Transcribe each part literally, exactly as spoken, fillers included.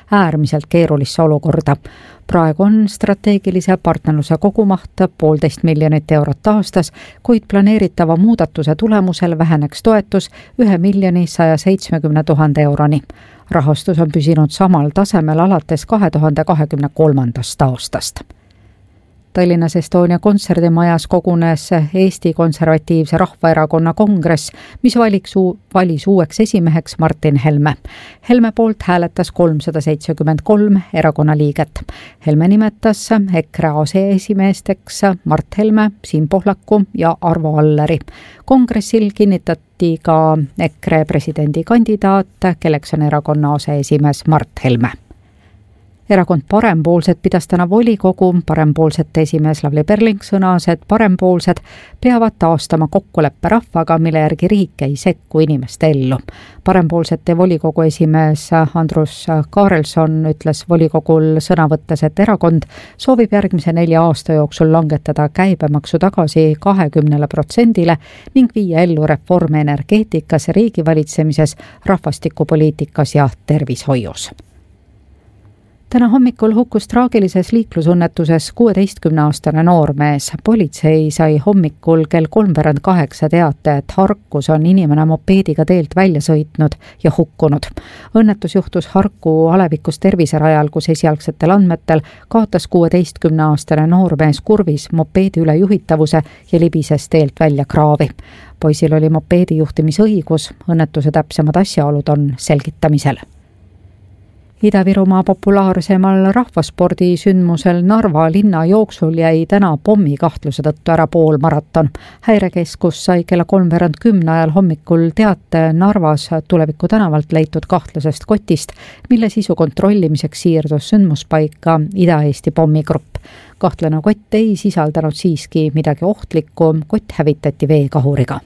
äärmiselt keerulisse olukorda. Praegu on strateegilise partnerluse kogumaht poolteist miljonit eurot aastas, kuid planeeritava muudatuse tulemusel väheneks toetus ühe miljoni saja seitsmekümne tuhande euroni. Rahastus on püsinud samal tasemel alates kahe tuhande kahekümne kolmandast aastast. Tallinnas Estonia kontserdimajas kogunes Eesti Konservatiivse Rahvaerakonna kongress, mis valiks uu- valis uueks esimeheks Martin Helme. Helme poolt hääletas kolmsada seitsekümmend kolm erakonna liiget. Helme nimetas EKRE aseesimeesteks Mart Helme, Siim Pohlaku ja Arvo Alleri. Kongressil kinnitati ka EKRE presidendikandidaat, kelleks on erakonna aseesimees Mart Helme. Erakond Parempoolsed pidas täna volikogu. Parempoolsete esimees Lavly Perling sõnas, et parempoolsed peavad taastama kokkuleppe rahvaga, mille järgi riik ei sekku inimeste ellu. Parempoolsete volikogu esimees Andrus Kaarelson ütles volikogul sõna võttes, et erakond soovib järgmise nelja aasta jooksul langetada käibemaksu tagasi kahekümnele protsendile ning viia ellu reforme energeetikas, riigivalitsemises, rahvastikupoliitikas ja tervishoius. Täna hommikul hukkus traagilises liiklusõnnetuses kuueteistkümneaastane noormees. Politsei sai hommikul kell kolmveerand kaheksa teate, et Harkus on inimene mopeediga teelt välja sõitnud ja hukkunud. Õnnetus juhtus Harku alevikus terviserajal, kus esialgsetel andmetel kaotas kuueteistkümneaastane noormees kurvis mopeedi üle juhitavuse ja libises teelt välja kraavi. Poisil oli mopeedi juhtimisõigus, õnnetuse täpsemad asjaolud on selgitamisel. Ida-Virumaa populaarsemal rahvaspordisündmusel Narva linna jooksul jäi täna pommi kahtluse tõttu ära poolmaraton. Häirekeskus sai kella kolmveerand kümne ajal hommikul teate Narvas Tuleviku tänavalt leitud kahtlasest kotist, mille sisu kontrollimiseks siirdus sündmuspaika Ida-Eesti pommigrupp. Kahtlane kott ei sisaldanud siiski midagi ohtlikku, kott hävitati veekahuriga.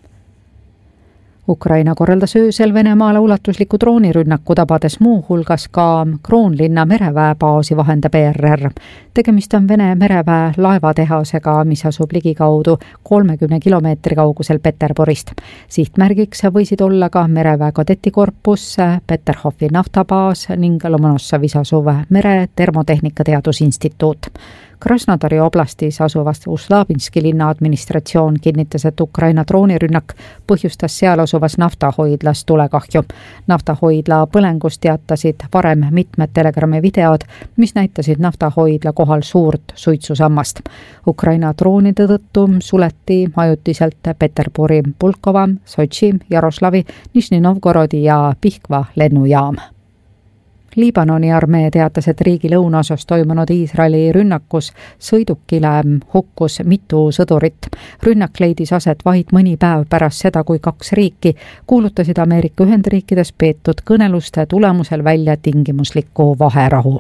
Ukraina korraldas öösel Venemaale ulatusliku droonirünnaku, tabades muu hulgas ka Kroonlinna mereväebaasi, vahendab E R R. Tegemist on Vene mereväe laevatehasega, mis asub ligikaudu kolmekümne kilomeetri kaugusel Peterburist. Sihtmärgiks võisid olla ka mereväe kadetikorpus, Peterhofi naftabaas ning Lomonossovis asuv mere termotehnika teadusinstituut. Krasnodari oblastis asuvast Uslavinski linna administratsioon kinnitas, et Ukraina droonirünnak põhjustas seal asuvas naftahoidlas tulekahju. Naftahoidla põlengust teatasid varem mitmed telegrammi videod, mis näitasid naftahoidla kohal suurt suitsusammast. Ukraina droonide tõttu suleti ajutiselt Peterburi, Pulkova, Sotši, Jaroslavi, Nižni Novgorodi ja Pihkva lennujaam. Liibanoni armee teatas, et riigi lõunaosas toimunud Iisraeli rünnakus sõidukile hukkus mitu sõdurit. Rünnak leidis aset vaid mõni päev pärast seda, kui kaks riiki kuulutasid Ameerika Ühendriikides peetud kõneluste tulemusel välja tingimusliku vaherahu.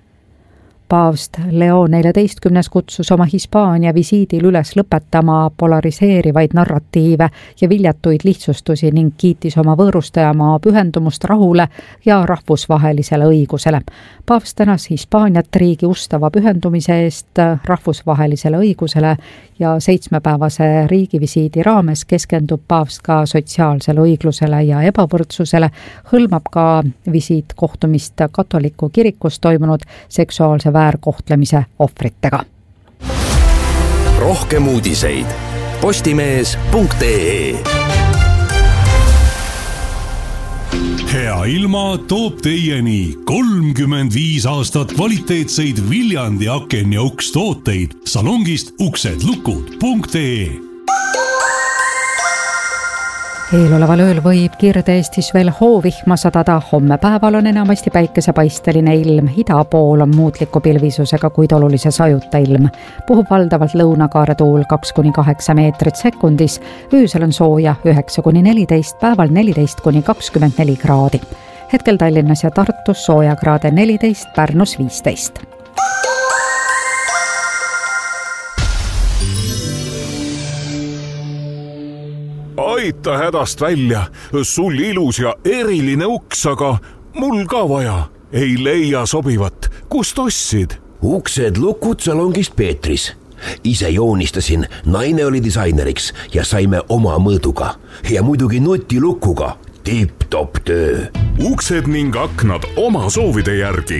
Paavst Leo neljateistkümnes kutsus oma Hispaania visiidil üles lõpetama polariseerivaid narratiive ja viljatuid lihtsustusi ning kiitis oma võõrustajamaa pühendumust rahule ja rahvusvahelisele õigusele. Paavst tänas Hispaaniat riigi ustava pühendumise eest rahvusvahelisele õigusele ja seitsmepäevase riigivisiidi raames keskendub paavst ka sotsiaalsele õiglusele ja ebavõrdsusele, hõlmab ka visiit kohtumist katoliku kirikus toimunud seksuaalse väärkohtlemise ohvritega. Rohkem uudiseid postimees punkt ee. Hea ilma toob teieni kolmkümmend viis aastat kvaliteetseid Viljandi aken ja uks tooteid salongist uksedlukud punkt ee. Eeloleval ööl võib Kirde-Eestis veel hoovihma sadada. Homme päeval on enamasti päikesepaisteline ilm. Ida pool on muutliku pilvisusega, kuid olulise sajuta ilm. Puhub valdavalt lõunakaare tuul kaks kuni kaheksa meetrit sekundis. Öösel on sooja üheksa kuni neliteist, päeval neliteist kuni kakskümmend neli kraadi. Hetkel Tallinnas ja Tartus sooja kraade neliteist, Pärnus viisteist. Aita hädast välja, sul ilus ja eriline uks, aga mul ka vaja. Ei leia sobivat. Kust ostsid? Uksed lukud salongist Peetris. Ise joonistasin, naine oli disaineriks ja saime oma mõõduga. Ja muidugi nutilukuga. Tipp-top töö. Uksed ning aknad oma soovide järgi.